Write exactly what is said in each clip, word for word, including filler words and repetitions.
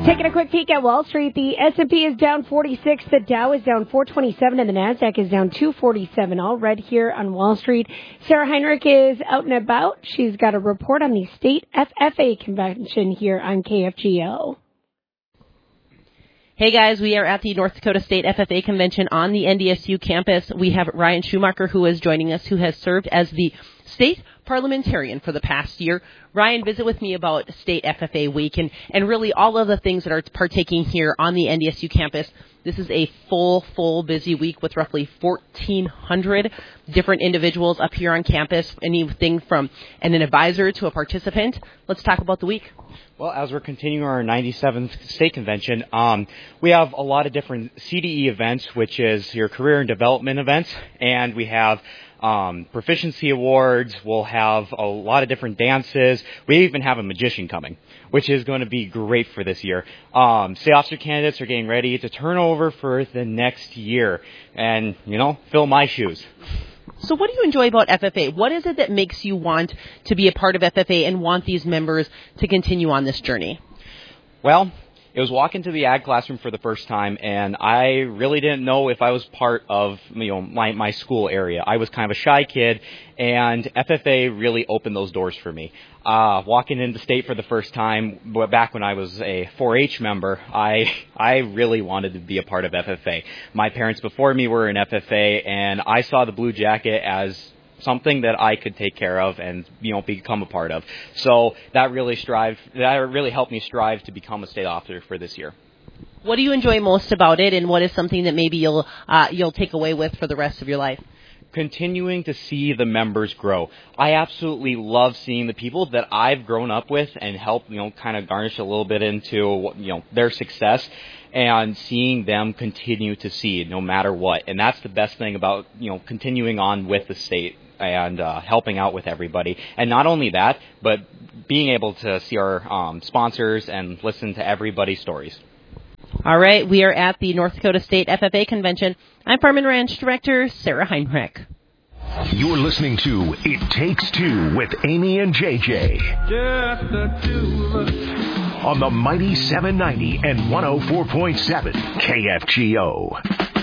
Taking a quick peek at Wall Street, the S and P is down forty-six, the Dow is down four twenty-seven, and the NASDAQ is down two forty-seven, all red here on Wall Street. Sarah Heinrich is out and about. She's got a report on the state F F A convention here on K F G O. Hey guys, we are at the North Dakota State F F A convention on the N D S U campus. We have Ryan Schumacher who is joining us, who has served as the state parliamentarian for the past year. Ryan, visit with me about State F F A Week and, and really all of the things that are partaking here on the N D S U campus. This is a full, full busy week with roughly fourteen hundred different individuals up here on campus, anything from an advisor to a participant. Let's talk about the week. Well, as we're continuing our ninety-seventh state convention, um, we have a lot of different C D E events, which is your career and development events, and we have um, proficiency awards. We'll have a lot of different dances. We even have a magician coming, which is going to be great for this year. Um, state officer candidates are getting ready to turn over for the next year and, you know, fill my shoes. So what do you enjoy about F F A? What is it that makes you want to be a part of F F A and want these members to continue on this journey? Well, it was walking to the ag classroom for the first time, and I really didn't know if I was part of, you know, my, my school area. I was kind of a shy kid, and F F A really opened those doors for me. Uh, walking into state for the first time, back when I was a four H member, I I really wanted to be a part of F F A. My parents before me were in F F A, and I saw the blue jacket as something that I could take care of and, you know, become a part of. So that really strive, that really helped me strive to become a state officer for this year. What do you enjoy most about it, and what is something that maybe you'll uh, you'll take away with for the rest of your life? Continuing to see the members grow. I absolutely love seeing the people that I've grown up with and help, you know, kind of garnish a little bit into, you know, their success, and seeing them continue to see no matter what. And that's the best thing about, you know, continuing on with the state and uh, helping out with everybody. And not only that, but being able to see our um, sponsors and listen to everybody's stories. All right, we are at the North Dakota State F F A convention. I'm Farm and Ranch Director Sarah Heinrich. You're listening to It Takes Two with Amy and J J. Just the two of us. On the mighty seven ninety and one oh four point seven K F G O.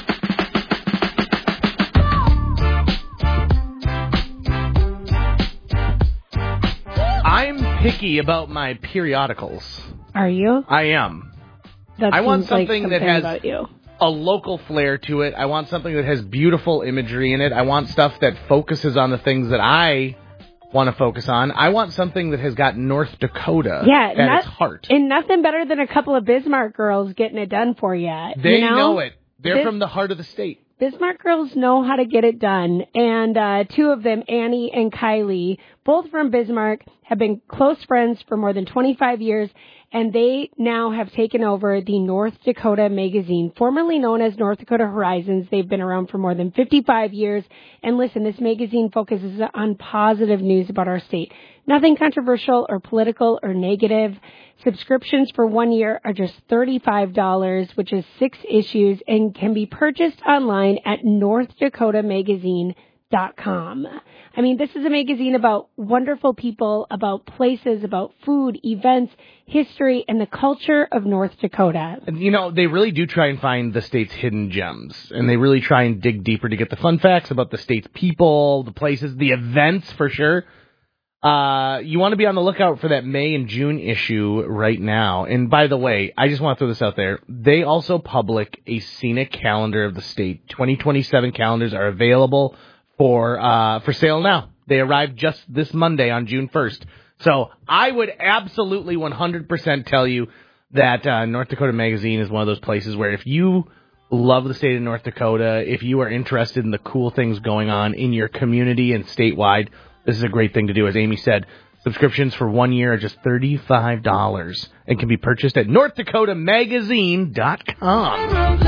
I'm picky about my periodicals. Are you? I am. That I want seems like something, something that has about you. a local flair to it. I want something that has beautiful imagery in it. I want stuff that focuses on the things that I want to focus on. I want something that has got North Dakota yeah, at not, its heart. And nothing better than a couple of Bismarck girls getting it done for you. They you know? know it. They're Bis- from the heart of the state. Bismarck girls know how to get it done, and uh, two of them, Annie and Kylie, both from Bismarck, have been close friends for more than twenty-five years, and they now have taken over the North Dakota magazine, formerly known as North Dakota Horizons. They've been around for more than fifty-five years, and listen, this magazine focuses on positive news about our state. Nothing controversial or political or negative. Subscriptions for one year are just thirty-five dollars, which is six issues, and can be purchased online at north dakota magazine dot com. I mean, this is a magazine about wonderful people, about places, about food, events, history, and the culture of North Dakota. And, you know, they really do try and find the state's hidden gems, and they really try and dig deeper to get the fun facts about the state's people, the places, the events, for sure. Uh, you want to be on the lookout for that May and June issue right now. And by the way, I just want to throw this out there. They also public a scenic calendar of the state. twenty twenty-seven calendars are available for uh, for sale now. They arrived just this Monday on June first. So I would absolutely one hundred percent tell you that uh, North Dakota Magazine is one of those places where if you love the state of North Dakota, if you are interested in the cool things going on in your community and statewide, this is a great thing to do. As Amy said, subscriptions for one year are just thirty-five dollars and can be purchased at north dakota magazine dot com.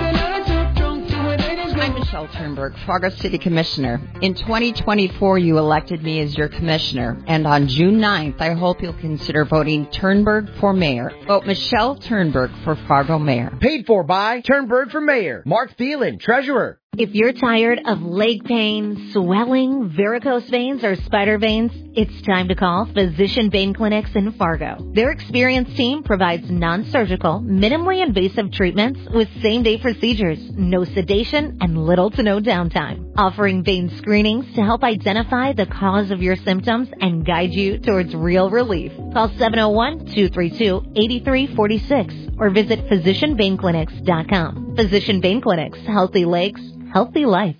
I'm Michelle Turnberg, Fargo City Commissioner. In twenty twenty-four, you elected me as your commissioner, and on June ninth, I hope you'll consider voting Turnberg for mayor. Vote Michelle Turnberg for Fargo mayor. Paid for by Turnberg for mayor. Mark Thielen, treasurer. If you're tired of leg pain, swelling, varicose veins, or spider veins, it's time to call Physician Vein Clinics in Fargo. Their experienced team provides non-surgical, minimally invasive treatments with same-day procedures, no sedation, and little to no downtime. Offering vein screenings to help identify the cause of your symptoms and guide you towards real relief. Call seven oh one, two three two, eight three four six or visit physician vein clinics dot com. Physician Vein Clinics, healthy legs, healthy life.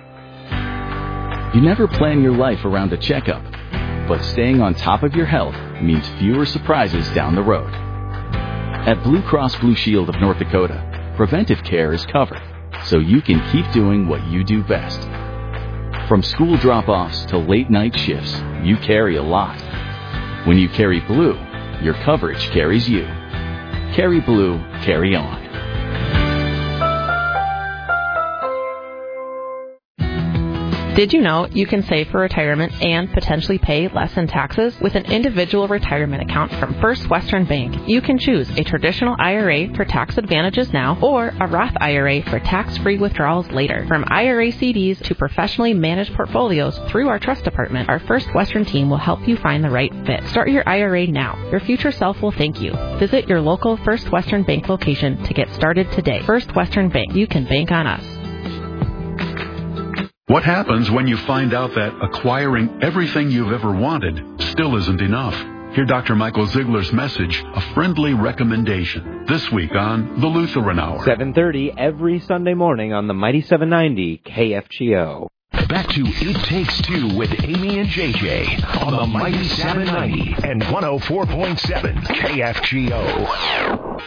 You never plan your life around a checkup, but staying on top of your health means fewer surprises down the road. At Blue Cross Blue Shield of North Dakota, preventive care is covered, so you can keep doing what you do best. From school drop-offs to late-night shifts, you carry a lot. When you carry Blue, your coverage carries you. Carry Blue, carry on. Did you know you can save for retirement and potentially pay less in taxes with an individual retirement account from First Western Bank? You can choose a traditional I R A for tax advantages now or a Roth I R A for tax-free withdrawals later. From I R A C Ds to professionally managed portfolios through our trust department, our First Western team will help you find the right fit. Start your I R A now. Your future self will thank you. Visit your local First Western Bank location to get started today. First Western Bank. You can bank on us. What happens when you find out that acquiring everything you've ever wanted still isn't enough? Hear Doctor Michael Ziegler's message, a friendly recommendation, this week on The Lutheran Hour. seven thirty every Sunday morning on the Mighty seven ninety K F G O. Back to It Takes Two with Amy and J J on the Mighty seven ninety and one oh four point seven K F G O.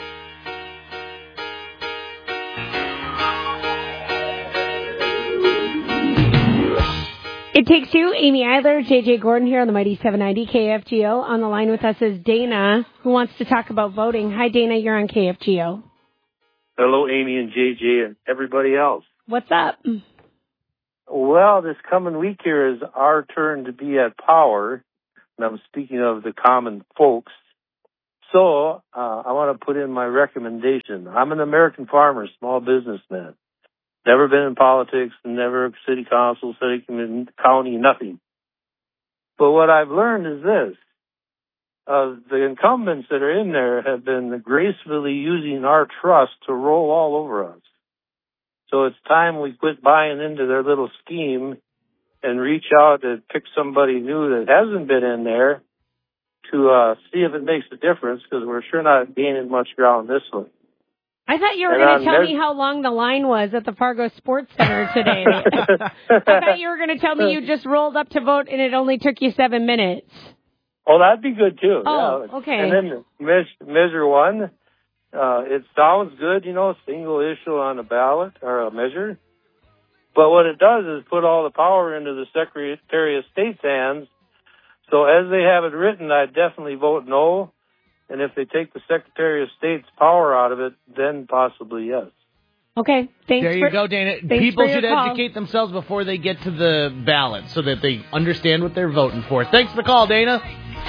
It Takes Two, Amy Eiler, J J Gordon here on the Mighty seven ninety K F G O. On the line with us is Dana, who wants to talk about voting. Hi, Dana, you're on K F G O. Hello, Amy and J J and everybody else. What's up? Well, this coming week here is our turn to be at power, and I'm speaking of the common folks. So uh, I want to put in my recommendation. I'm an American farmer, small businessman. Never been in politics, never city council, city community, county, nothing. But what I've learned is this. Uh, the incumbents that are in there have been gracefully using our trust to roll all over us. So it's time we quit buying into their little scheme and reach out and pick somebody new that hasn't been in there to uh, see if it makes a difference, because we're sure not gaining much ground this way. I thought you were going to tell me how long the line was at the Fargo Sports Center today. I thought you were going to tell me you just rolled up to vote and it only took you seven minutes. Oh, that'd be good, too. Oh, yeah. okay. And then measure, measure one, uh, it sounds good, you know, single issue on a ballot or a measure. But what it does is put all the power into the Secretary of State's hands. So as they have it written, I'd definitely vote no. And if they take the Secretary of State's power out of it, then possibly yes. Okay, thanks. There you for, go, Dana. People should educate themselves before they get to the ballot so that they understand what they're voting for. Thanks for the call, Dana.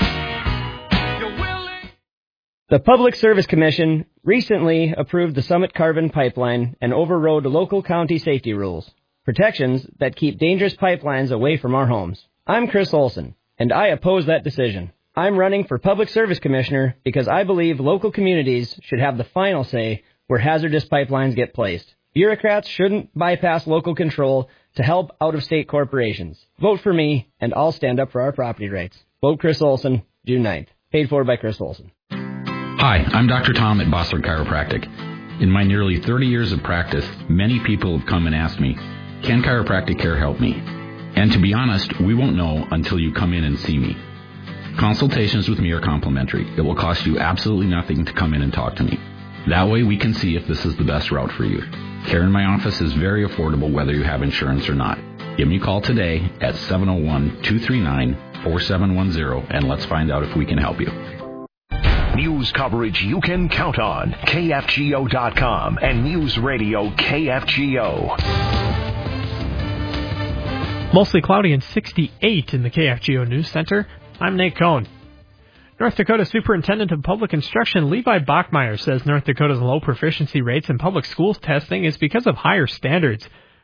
The Public Service Commission recently approved the Summit Carbon Pipeline and overrode local county safety rules, protections that keep dangerous pipelines away from our homes. I'm Chris Olson, and I oppose that decision. I'm running for Public Service Commissioner because I believe local communities should have the final say where hazardous pipelines get placed. Bureaucrats shouldn't bypass local control to help out-of-state corporations. Vote for me, and I'll stand up for our property rights. Vote Chris Olson, June ninth. Paid for by Chris Olson. Hi, I'm Doctor Tom at Bossler Chiropractic. In my nearly thirty years of practice, many people have come and asked me, can chiropractic care help me? And to be honest, we won't know until you come in and see me. Consultations with me are complimentary. It will cost you absolutely nothing to come in and talk to me. That way we can see if this is the best route for you. Care in my office is very affordable whether you have insurance or not. Give me a call today at seven oh one, two three nine, four seven one zero and let's find out if we can help you. News coverage you can count on. K F G O dot com and News Radio K F G O. Mostly cloudy and sixty-eight in the K F G O News Center. I'm Nate Cohn. North Dakota Superintendent of Public Instruction Levi Bachmeyer says North Dakota's low proficiency rates in public schools testing is because of higher standards.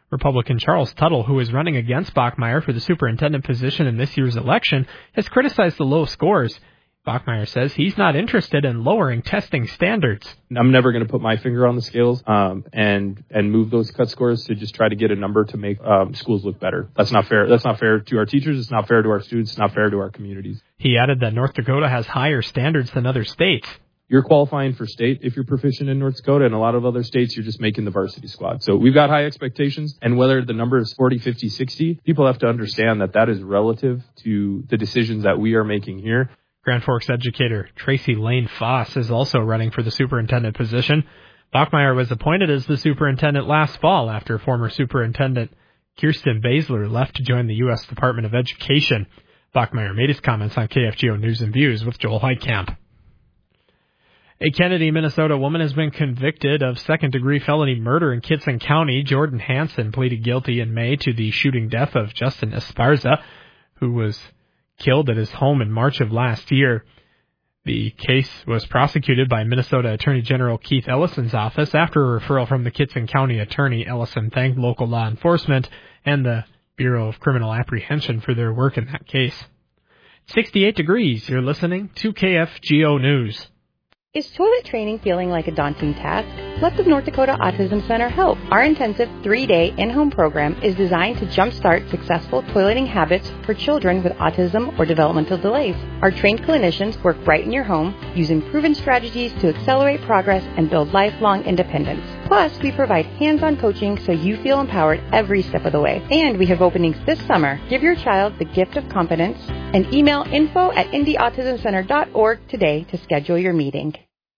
Republican Charles Tuttle, who is running against Bachmeier for the superintendent position in this year's election, has criticized the low scores. Bachmeier says he's not interested in lowering testing standards. I'm never going to put my finger on the scales um, and and move those cut scores to just try to get a number to make um, schools look better. That's not fair. That's not fair to our teachers. It's not fair to our students. It's not fair to our communities. He added that North Dakota has higher standards than other states. You're qualifying for state if you're proficient in North Dakota, and a lot of other states you're just making the varsity squad. So we've got high expectations, and whether the number is forty, fifty, sixty, people have to understand that that is relative to the decisions that we are making here. Grand Forks educator Tracy Lane Foss is also running for the superintendent position. Bachmeier was appointed as the superintendent last fall after former superintendent Kirsten Basler left to join the U S Department of Education. Bachmeier made his comments on K F G O News and Views with Joel Heitkamp. A Kennedy, Minnesota woman has been convicted of second-degree felony murder in Kitson County. Jordan Hansen pleaded guilty in May to the shooting death of Justin Esparza, who was killed at his home in March of last year. The case was prosecuted by Minnesota Attorney General Keith Ellison's office. After a referral from the Kitson County Attorney, Ellison thanked local law enforcement and the Bureau of Criminal Apprehension for their work in that case. sixty-eight degrees. You're listening to K F G O News. Is toilet training feeling like a daunting task? Let the North Dakota Autism Center help. Our intensive three-day in-home program is designed to jumpstart successful toileting habits for children with autism or developmental delays. Our trained clinicians work right in your home, using proven strategies to accelerate progress and build lifelong independence. Plus, we provide hands-on coaching so you feel empowered every step of the way. And we have openings this summer. Give your child the gift of confidence and email info at indy autism center dot org today to schedule your meeting.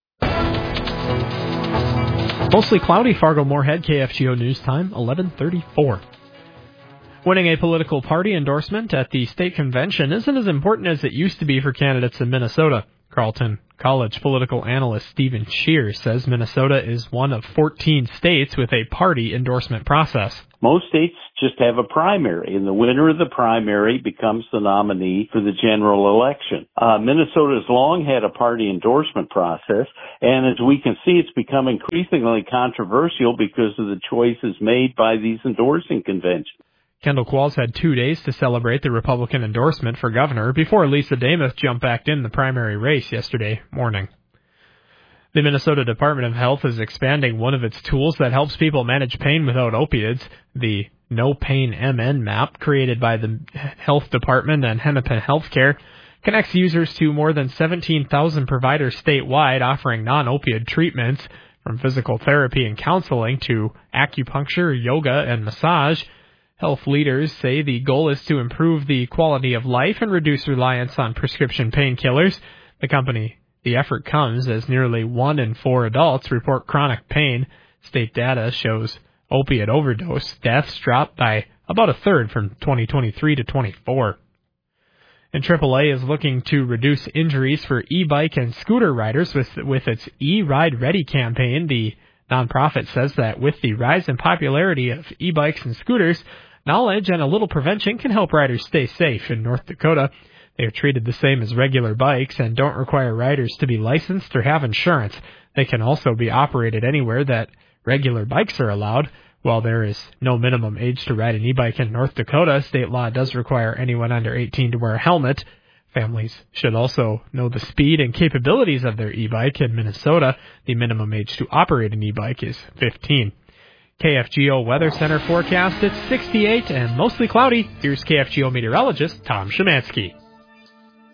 Mostly cloudy, Fargo-Moorhead, K F G O News Time, eleven thirty-four. Winning a political party endorsement at the state convention isn't as important as it used to be for candidates in Minnesota. Carleton College political analyst Stephen Shear says Minnesota is one of fourteen states with a party endorsement process. Most states just have a primary, and the winner of the primary becomes the nominee for the general election. Uh, Minnesota has long had a party endorsement process, and as we can see, it's become increasingly controversial because of the choices made by these endorsing conventions. Kendall Qualls had two days to celebrate the Republican endorsement for governor before Lisa Damuth jumped back in the primary race yesterday morning. The Minnesota Department of Health is expanding one of its tools that helps people manage pain without opiates. The No Pain M N map, created by the Health Department and Hennepin Healthcare, connects users to more than seventeen thousand providers statewide offering non-opioid treatments, from physical therapy and counseling to acupuncture, yoga, and massage. Health leaders say the goal is to improve the quality of life and reduce reliance on prescription painkillers. The company, the effort comes as nearly one in four adults report chronic pain. State data shows opiate overdose deaths dropped by about a third from twenty twenty-three to twenty-four. And triple A is looking to reduce injuries for e-bike and scooter riders with, with its E-Ride Ready campaign. The nonprofit says that with the rise in popularity of e-bikes and scooters, knowledge and a little prevention can help riders stay safe in North Dakota. They are treated the same as regular bikes and don't require riders to be licensed or have insurance. They can also be operated anywhere that regular bikes are allowed. While there is no minimum age to ride an e-bike in North Dakota, state law does require anyone under eighteen to wear a helmet. Families should also know the speed and capabilities of their e-bike. In Minnesota, the minimum age to operate an e-bike is fifteen. K F G O Weather Center forecast, it's sixty-eight and mostly cloudy. Here's K F G O meteorologist Tom Szymanski.